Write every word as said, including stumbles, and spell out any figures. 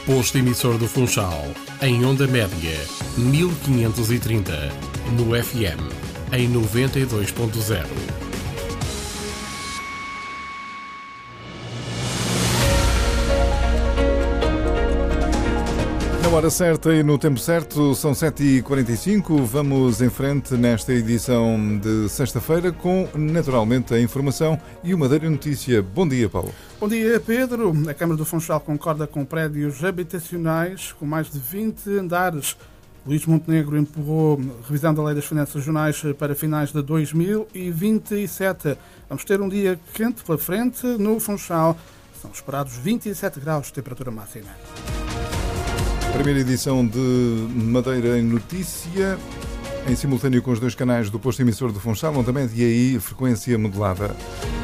Posto emissor do Funchal, em onda média, mil quinhentos e trinta, no F M, em noventa e dois ponto zero. Na hora certa e no tempo certo, são sete e quarenta e cinco. Vamos em frente nesta edição de sexta-feira com, naturalmente, a informação e uma Madeira Notícia. Bom dia, Paulo. Bom dia, Pedro. A Câmara do Funchal concorda com prédios habitacionais com mais de vinte andares. Luís Montenegro empurrou a revisão da Lei das Finanças Regionais para finais de dois mil e vinte e sete. Vamos ter um dia quente pela frente no Funchal. São esperados vinte e sete graus de temperatura máxima. Primeira edição de Madeira em Notícia, em simultâneo com os dois canais do posto emissor do Funchal, onde também é de aí frequência modulada.